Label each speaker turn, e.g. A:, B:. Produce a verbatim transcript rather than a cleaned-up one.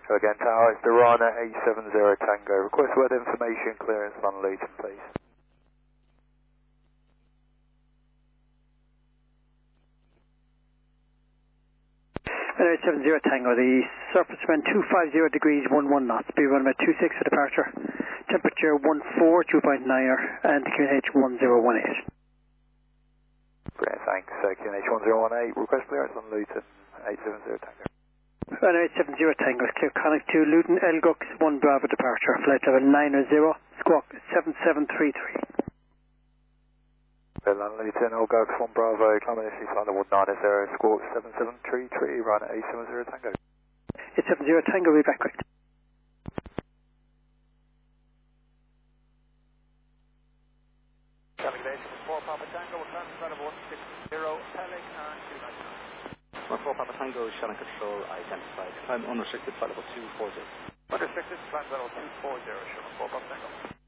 A: So again, Tower, it's Durana eight seven zero Tango. Request weather information clearance on Luton, please.
B: eight seven zero Tango, the surface wind two five zero degrees one one knots, speed run about two six for departure, temperature one four, two point nine er, and Q N H one zero one eight.
A: Great, thanks. Uh, Q N H one zero one eight, request clearance on Luton, eight seven zero Tango.
B: eight seven zero Tango, clear connect to Luton, Elgux, one Bravo departure, flight level nine zero, squawk seven seven three three.
A: Berlin Luton, Elgux, one Bravo, climb initially flight level nine zero, squawk seven seven three three, run eight seven zero Tango.
B: eight seven zero Tango, we'll be back quick.
C: Navigation four Papa Tango, we're climbing flight level one six zero, Pelic and two nine nine.
D: one four Papa Tango, Shannon Control, identified. Climb unrestricted, flight level two four zero.
C: Unrestricted, climb flight level two four zero, Shannon four Papa Tango.